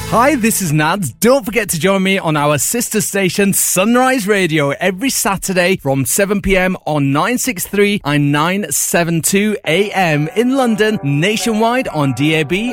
Hi, this is Nads. Don't forget to join me on our sister station Sunrise Radio every Saturday from 7pm on 963 and 972 AM in London, nationwide on DAB